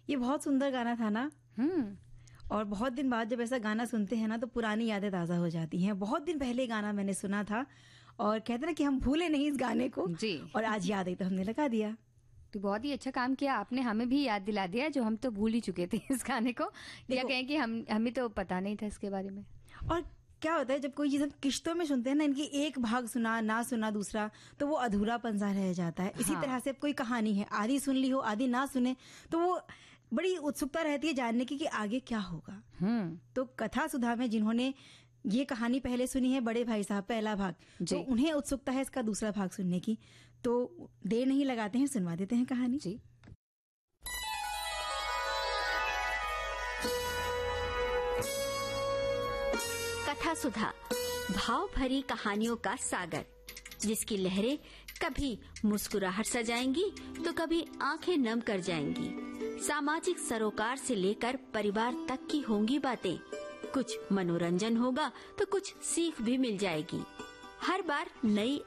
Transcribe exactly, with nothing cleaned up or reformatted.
ये बहुत सुंदर गाना था ना। हम्म और बहुत दिन बाद जब ऐसा गाना सुनते हैं ना तो पुरानी यादें ताज़ा हो जाती हैं। बहुत दिन पहले गाना मैंने सुना था और कहते ना कि हम भूले नहीं इस गाने को जी। और आज याद आई तो हमने लगा दिया। तो बहुत ही अच्छा काम किया आपने, हमें भी याद दिला दिया जो हम तो भूल ही चुके थे इस गाने को, या कहें कि हम हमें तो पता नहीं था इसके बारे में। और क्या होता है जब कोई चीज हम किश्तों में सुनते हैं ना, इनकी एक भाग सुना ना सुना दूसरा, तो वो अधूरा पंजा रह जाता है। इसी हाँ। तरह से अब कोई कहानी है, आधी सुन ली हो आधी ना सुने, तो वो बड़ी उत्सुकता रहती है जानने की कि आगे क्या होगा। हम्म तो कथा सुधा में जिन्होंने ये कहानी पहले सुनी है, बड़े भाई साहब पहला भाग, तो उन्हें उत्सुकता है इसका दूसरा भाग सुनने की। तो देर नहीं लगाते हैं, सुनवा देते हैं कहानी जी। कथा सुधा, भाव भरी कहानियों का सागर, जिसकी लहरें कभी मुस्कुराहट सजाएंगी तो कभी आंखें नम कर जाएंगी। सामाजिक सरोकार से लेकर परिवार तक की होंगी बातें। कुछ मनोरंजन होगा तो कुछ सीख भी मिल जाएगी। हर बार नई